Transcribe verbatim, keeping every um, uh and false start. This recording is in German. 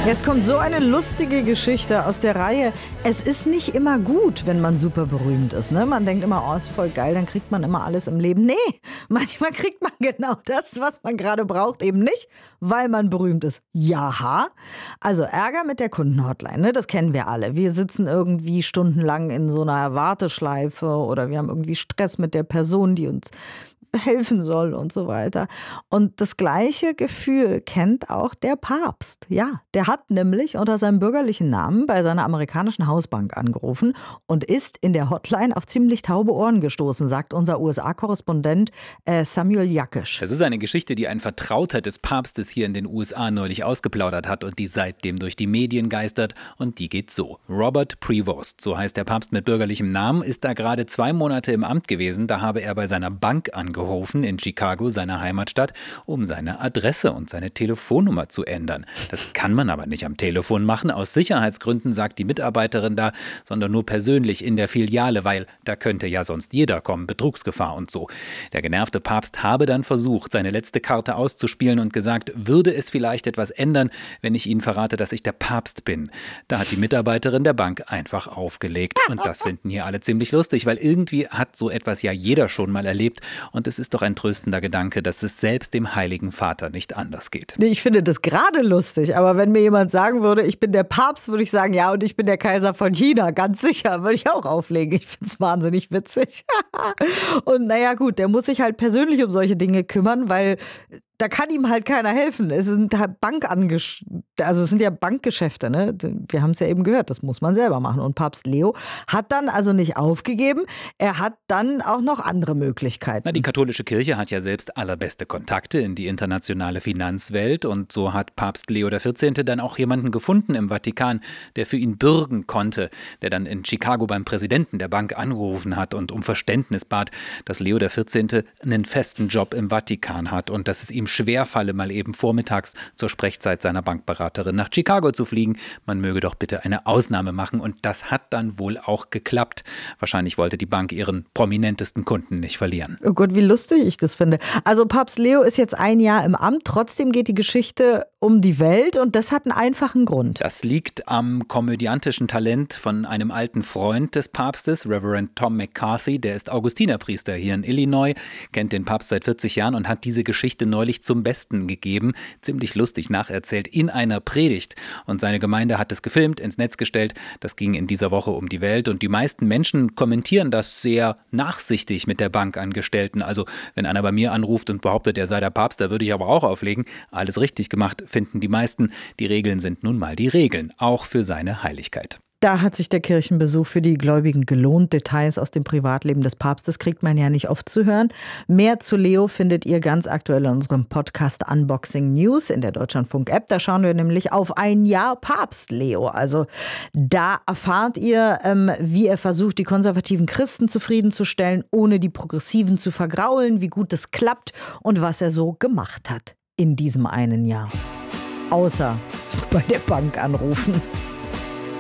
Jetzt kommt so eine lustige Geschichte aus der Reihe. Es ist nicht immer gut, wenn man super berühmt ist. Ne? Man denkt immer, oh, ist voll geil, dann kriegt man immer alles im Leben. Nee, manchmal kriegt man genau das, was man gerade braucht, eben nicht, weil man berühmt ist. Jaha. Also Ärger mit der Kundenhotline, ne? Das kennen wir alle. Wir sitzen irgendwie stundenlang in so einer Warteschleife oder wir haben irgendwie Stress mit der Person, die uns helfen soll und so weiter. Und das gleiche Gefühl kennt auch der Papst. Ja, der hat nämlich unter seinem bürgerlichen Namen bei seiner amerikanischen Hausbank angerufen und ist in der Hotline auf ziemlich taube Ohren gestoßen, sagt unser U S A-Korrespondent äh, Samuel Jakisch. Das ist eine Geschichte, die ein Vertrauter des Papstes hier in den U S A neulich ausgeplaudert hat und die seitdem durch die Medien geistert. Und die geht so. Robert Prevost, so heißt der Papst mit bürgerlichem Namen, ist da gerade zwei Monate im Amt gewesen. Da habe er bei seiner Bank angerufen. in Chicago, seiner Heimatstadt, um seine Adresse und seine Telefonnummer zu ändern. Das kann man aber nicht am Telefon machen, aus Sicherheitsgründen, sagt die Mitarbeiterin da, sondern nur persönlich in der Filiale, weil da könnte ja sonst jeder kommen, Betrugsgefahr und so. Der genervte Papst habe dann versucht, seine letzte Karte auszuspielen und gesagt, würde es vielleicht etwas ändern, wenn ich Ihnen verrate, dass ich der Papst bin. Da hat die Mitarbeiterin der Bank einfach aufgelegt. Und das finden hier alle ziemlich lustig, weil irgendwie hat so etwas ja jeder schon mal erlebt und es ist doch ein tröstender Gedanke, dass es selbst dem Heiligen Vater nicht anders geht. Nee, ich finde das gerade lustig, aber wenn mir jemand sagen würde, ich bin der Papst, würde ich sagen, ja, und ich bin der Kaiser von China, ganz sicher, würde ich auch auflegen. Ich finde es wahnsinnig witzig. Und naja gut, der muss sich halt persönlich um solche Dinge kümmern, weil da kann ihm halt keiner helfen. Es sind halt Bankangesch- also es sind ja Bankgeschäfte, ne? Wir haben es ja eben gehört, das muss man selber machen. Und Papst Leo hat dann also nicht aufgegeben, er hat dann auch noch andere Möglichkeiten. Na, die katholische Kirche hat ja selbst allerbeste Kontakte in die internationale Finanzwelt und so hat Papst Leo der vierzehnte. Dann auch jemanden gefunden im Vatikan, der für ihn bürgen konnte, der dann in Chicago beim Präsidenten der Bank angerufen hat und um Verständnis bat, dass Leo der vierzehnte. einen festen Job im Vatikan hat und dass es ihm schwerfalle, mal eben vormittags zur Sprechzeit seiner Bankberaterin nach Chicago zu fliegen. Man möge doch bitte eine Ausnahme machen und das hat dann wohl auch geklappt. Wahrscheinlich wollte die Bank ihren prominentesten Kunden nicht verlieren. Oh Gott, wie lustig ich das finde. Also Papst Leo ist jetzt ein Jahr im Amt, trotzdem geht die Geschichte um die Welt und das hat einen einfachen Grund. Das liegt am komödiantischen Talent von einem alten Freund des Papstes, Reverend Tom McCarthy, der ist Augustinerpriester hier in Illinois, kennt den Papst seit vierzig Jahren und hat diese Geschichte neulich zum Besten gegeben, ziemlich lustig nacherzählt, in einer Predigt. Und seine Gemeinde hat es gefilmt, ins Netz gestellt. Das ging in dieser Woche um die Welt. Und die meisten Menschen kommentieren das sehr nachsichtig mit der Bankangestellten. Also wenn einer bei mir anruft und behauptet, er sei der Papst, da würde ich aber auch auflegen. Alles richtig gemacht, finden die meisten. Die Regeln sind nun mal die Regeln, auch für seine Heiligkeit. Da hat sich der Kirchenbesuch für die Gläubigen gelohnt. Details aus dem Privatleben des Papstes kriegt man ja nicht oft zu hören. Mehr zu Leo findet ihr ganz aktuell in unserem Podcast Unboxing News in der Deutschlandfunk-App. Da schauen wir nämlich auf ein Jahr Papst Leo. Also da erfahrt ihr, ähm, wie er versucht, die konservativen Christen zufriedenzustellen, ohne die Progressiven zu vergraulen, wie gut das klappt und was er so gemacht hat in diesem einen Jahr. Außer bei der Bank anrufen.